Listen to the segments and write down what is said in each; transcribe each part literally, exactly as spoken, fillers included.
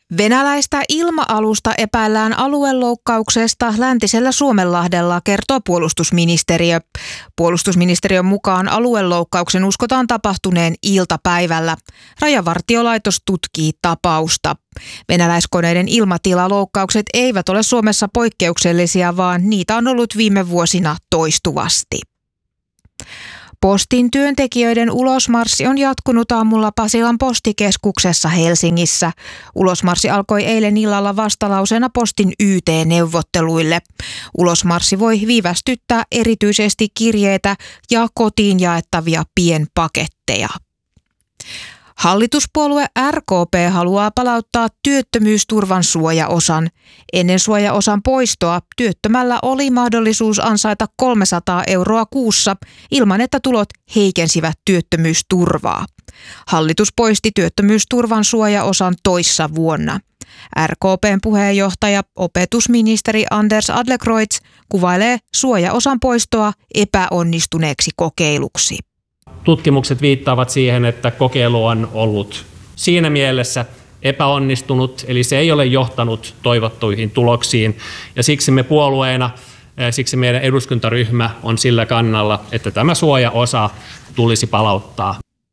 Venäläistä ilma-alusta epäillään alueloukkauksesta läntisellä Suomenlahdella, kertoo puolustusministeriö. Puolustusministeriön mukaan alueloukkauksen uskotaan tapahtuneen iltapäivällä. Rajavartiolaitos tutkii tapausta. Venäläiskoneiden ilmatilaloukkaukset eivät ole Suomessa poikkeuksellisia, vaan niitä on ollut viime vuosina toistuvasti. Postin työntekijöiden ulosmarssi on jatkunut aamulla Pasilan postikeskuksessa Helsingissä. Ulosmarssi alkoi eilen illalla vastalauseena Postin Y T-neuvotteluille. Ulosmarssi voi viivästyttää erityisesti kirjeitä ja kotiin jaettavia pienpaketteja. Hallituspuolue R K P haluaa palauttaa työttömyysturvan suojaosan. Ennen suojaosan poistoa työttömällä oli mahdollisuus ansaita kolmesataa euroa kuussa ilman, että tulot heikensivät työttömyysturvaa. Hallitus poisti työttömyysturvan suojaosan toissa vuonna. R K P:n puheenjohtaja, opetusministeri Anders Adlercreutz kuvailee suojaosan poistoa epäonnistuneeksi kokeiluksi. Tutkimukset viittaavat siihen, että kokeilu on ollut siinä mielessä epäonnistunut, eli se ei ole johtanut toivottuihin tuloksiin. Ja siksi me puolueena, siksi meidän eduskuntaryhmä on sillä kannalla, että tämä suojaosa tulisi palauttaa.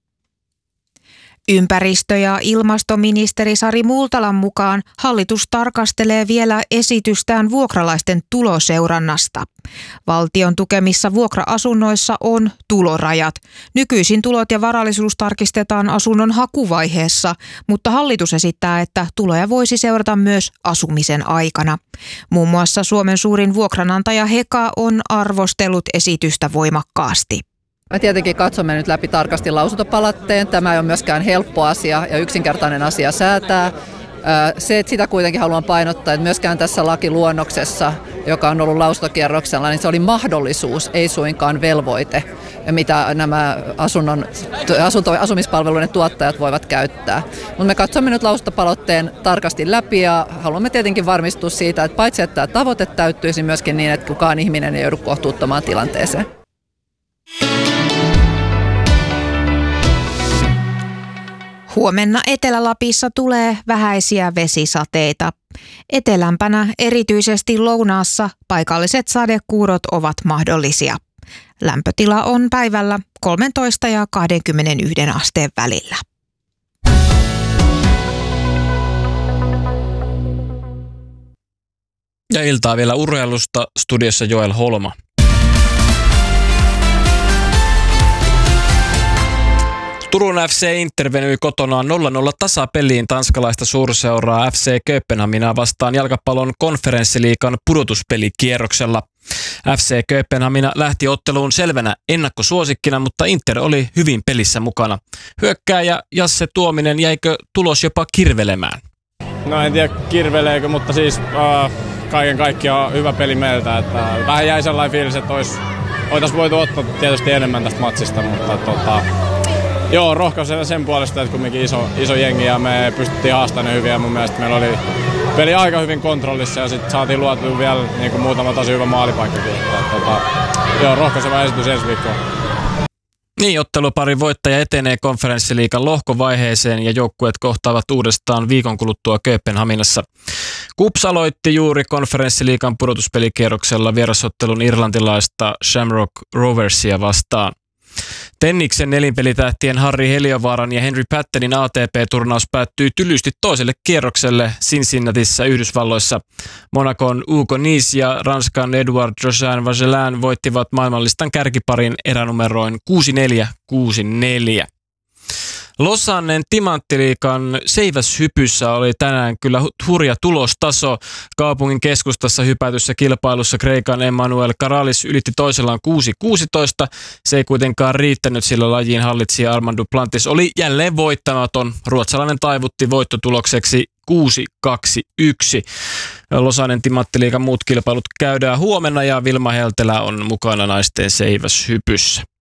Ympäristö- ja ilmastoministeri Sari Multalan mukaan hallitus tarkastelee vielä esitystään vuokralaisten tuloseurannasta. Valtion tukemissa vuokra-asunnoissa on tulorajat. Nykyisin tulot ja varallisuus tarkistetaan asunnon hakuvaiheessa, mutta hallitus esittää, että tuloja voisi seurata myös asumisen aikana. Muun muassa Suomen suurin vuokranantaja Heka on arvostellut esitystä voimakkaasti. Me tietenkin katsomme nyt läpi tarkasti lausuntopalautteen. Tämä ei ole myöskään helppo asia ja yksinkertainen asia säätää. Se, että sitä kuitenkin haluan painottaa, että myöskään tässä lakiluonnoksessa, joka on ollut lausuntokierroksella, niin se oli mahdollisuus, ei suinkaan velvoite, mitä nämä asunnon, asunto, asumispalveluiden tuottajat voivat käyttää. Mutta me katsomme nyt lausuntopalautteen tarkasti läpi ja haluamme tietenkin varmistua siitä, että paitsi että tämä tavoite täyttyisi myöskin niin, että kukaan ihminen ei joudu kohtuuttomaan tilanteeseen. Huomenna Etelä-Lapissa tulee vähäisiä vesisateita. Etelämpänä, erityisesti lounaassa, paikalliset sadekuurot ovat mahdollisia. Lämpötila on päivällä kolmetoista ja kaksikymmentäyksi asteen välillä. Ja iltaa vielä urheilusta, studiossa Joel Holma. Turun F C Inter venyi kotonaan nolla nolla tasapeliin tanskalaista suurseuraa F C Kööpenhaminaa vastaan jalkapallon konferenssiliigan pudotuspelikierroksella. F C Kööpenhamina lähti otteluun selvänä ennakkosuosikkina, mutta Inter oli hyvin pelissä mukana. Hyökkääjä Jasse Tuominen, jäikö tulos jopa kirvelemään? No en tiedä kirveleekö, mutta siis äh, kaiken kaikkiaan hyvä peli meiltä. Että vähän jäi sellainen fiilis, että olisi, oltaisiin voitu ottaa tietysti enemmän tästä matsista, mutta tota, joo, rohkaisena sen puolesta, että kumminkin iso, iso jengi ja me pystyttiin haastamaan hyvin ja mun mielestä meillä oli peli aika hyvin kontrollissa ja sitten saatiin luotua vielä niin kuin muutama tosi hyvä maalipaikkakin. Tota, joo, rohkaiseva esitys ensi viikkoon. Niin, otteluparin voittaja etenee konferenssiliigan lohkovaiheeseen ja joukkueet kohtaavat uudestaan viikon kuluttua Kööpenhaminassa. KuPS aloitti juuri konferenssiliigan pudotuspelikierroksella vierasottelun irlantilaista Shamrock Roversia vastaan. Tenniksen nelinpelitähtien Harri Heliövaaran ja Henry Pattenin A T P-turnaus päättyi tylysti toiselle kierrokselle Cincinnatissa Yhdysvalloissa. Monacon Hugo Nys ja Ranskan Edouard Jossin Vagelin voittivat maailmanlistan kärkiparin eränumeroin kuusi neljä kuusi neljä. Losannen timanttiliigan seiväshypyssä oli tänään kyllä hurja tulostaso. Kaupungin keskustassa hypätyssä kilpailussa Kreikan Emmanuel Karalis ylitti toisellaan kuusi kuusitoista. Se ei kuitenkaan riittänyt, sillä lajin hallitsija Armand Duplantis oli jälleen voittamaton. Ruotsalainen taivutti voittotulokseksi kuusi kaksi yksi. Losannen timanttiliigan muut kilpailut käydään huomenna ja Vilma Heltelä on mukana naisten seiväshypyssä.